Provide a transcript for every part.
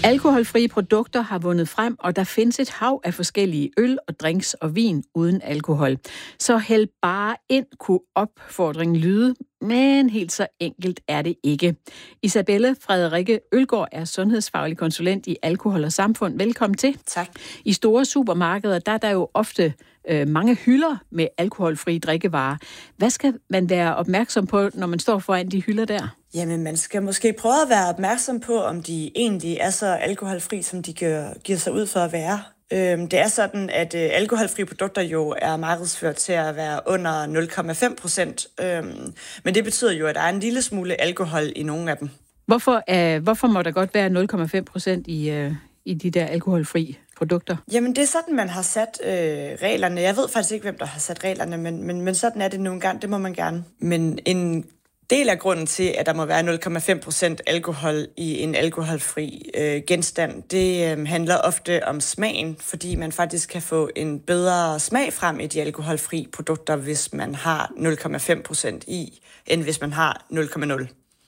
Alkoholfrie produkter har vundet frem, og der findes et hav af forskellige øl og drinks og vin uden alkohol. Så hæld bare ind, kunne opfordringen lyde, men helt så enkelt er det ikke. Isabelle Frederikke Ølgaard er sundhedsfaglig konsulent i Alkohol og Samfund. Velkommen til. Tak. I store supermarkeder, der er der jo ofte mange hylder med alkoholfrie drikkevarer. Hvad skal man være opmærksom på, når man står foran de hylder der? Jamen, man skal måske prøve at være opmærksom på, om de egentlig er så alkoholfri, som de giver sig ud for at være. Det er sådan, at alkoholfrie produkter jo er markedsført til at være under 0,5%. Men det betyder jo, at der er en lille smule alkohol i nogle af dem. Hvorfor må der godt være 0,5% i de der alkoholfri produkter? Jamen, det er sådan, man har sat reglerne. Jeg ved faktisk ikke, hvem der har sat reglerne, men sådan er det nogle gange. Det må man gerne. Men en del af grunden til, at der må være 0,5% alkohol i en alkoholfri genstand, det handler ofte om smagen, fordi man faktisk kan få en bedre smag frem i de alkoholfri produkter, hvis man har 0,5% i, end hvis man har 0,0%.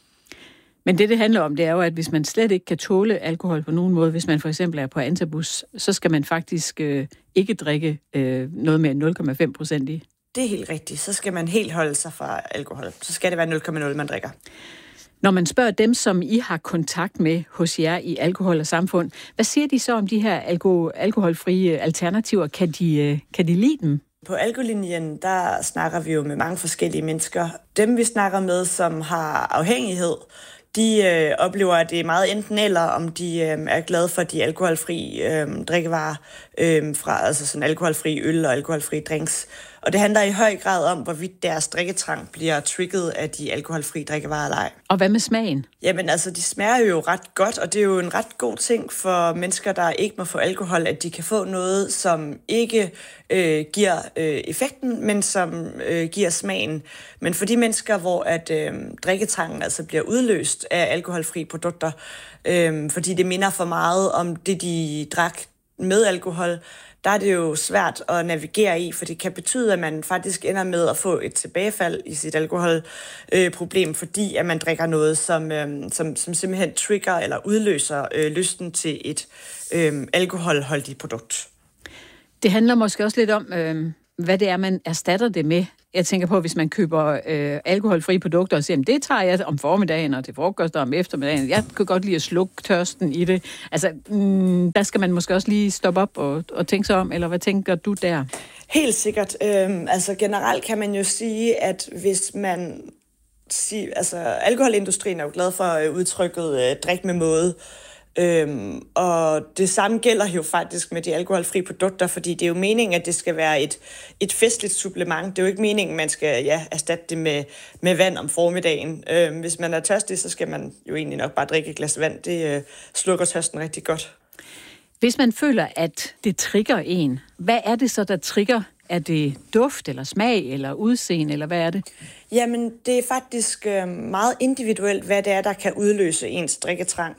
Men det handler om, det er jo, at hvis man slet ikke kan tåle alkohol på nogen måde, hvis man for eksempel er på antabus, så skal man faktisk ikke drikke noget med 0,5% i. Det er helt rigtigt. Så skal man helt holde sig fra alkohol. Så skal det være 0,0, man drikker. Når man spørger dem, som I har kontakt med hos jer i Alkohol og Samfund, hvad siger de så om de her alkoholfrie alternativer? Kan de lide dem? På Alkolinjen, der snakker vi jo med mange forskellige mennesker. Dem, vi snakker med, som har afhængighed, de oplever, at det er meget enten eller, om de er glade for de alkoholfri drikkevarer, altså sådan alkoholfri øl og alkoholfri drinks. Og det handler i høj grad om, hvorvidt deres drikketrang bliver trigget af de alkoholfri drikkevarer eller ej. Og hvad med smagen? Jamen altså, de smager jo ret godt, og det er jo en ret god ting for mennesker, der ikke må få alkohol, at de kan få noget, som ikke giver effekten, men som giver smagen. Men for de mennesker, hvor at drikketrangen altså bliver udløst af alkoholfri produkter, fordi det minder for meget om det, de drak med alkohol, der er det jo svært at navigere i, for det kan betyde, at man faktisk ender med at få et tilbagefald i sit alkoholproblem, fordi at man drikker noget, som simpelthen trigger eller udløser lysten til et alkoholholdigt produkt. Det handler måske også lidt om, hvad det er, man erstatter det med. Jeg tænker på, hvis man køber alkoholfrie produkter og siger, det tager jeg om formiddagen og til frokost og om eftermiddagen. Jeg kan godt lide at slukke tørsten i det. Altså, der skal man måske også lige stoppe op og tænke sig om, eller hvad tænker du der? Helt sikkert. Altså generelt kan man jo sige, at hvis man alkoholindustrien er jo glad for udtrykket drik med måde. Og det samme gælder jo faktisk med de alkoholfri produkter, fordi det er jo meningen, at det skal være et festligt supplement. Det er jo ikke meningen, man skal erstatte det med vand om formiddagen. Hvis man er tørstig, så skal man jo egentlig nok bare drikke et glas vand. Det slukker tørsten rigtig godt. Hvis man føler, at det trigger en, hvad er det så, der trigger? Er det duft eller smag eller udseende, eller hvad er det? Jamen, det er faktisk meget individuelt, hvad det er, der kan udløse ens drikketrang.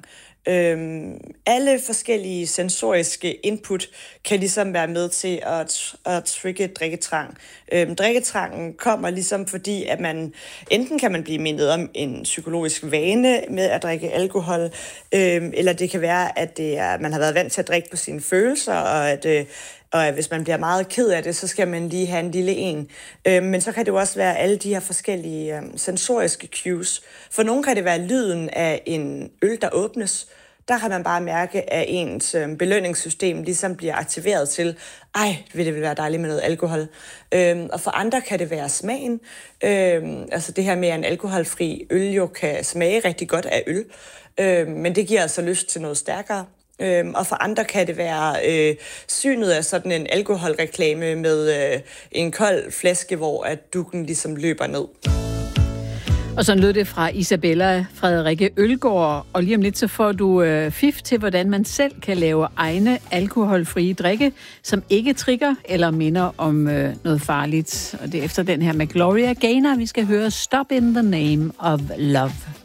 Alle forskellige sensoriske input kan ligesom være med til at trigge drikketrang. Drikketrangen kommer ligesom fordi, at man enten kan man blive mindet om en psykologisk vane med at drikke alkohol, eller det kan være, at man har været vant til at drikke på sine følelser, og hvis man bliver meget ked af det, så skal man lige have en lille en. Men så kan det jo også være alle de her forskellige sensoriske cues. For nogle kan det være lyden af en øl, der åbnes. Der kan man bare mærke, at ens belønningssystem ligesom bliver aktiveret til, det vil være dejligt med noget alkohol. Og for andre kan det være smagen. Altså det her med, at en alkoholfri øl jo kan smage rigtig godt af øl. Men det giver altså lyst til noget stærkere. Og for andre kan det være synet af sådan en alkoholreklame med en kold flaske, hvor at dukken ligesom løber ned. Og så lød det fra Isabella Frederikke Ølgaard, og lige om lidt så får du fif til, hvordan man selv kan lave egne alkoholfrie drikke, som ikke trigger eller minder om noget farligt. Og det er efter den her med Gloria Gaynor, vi skal høre Stop in the Name of Love.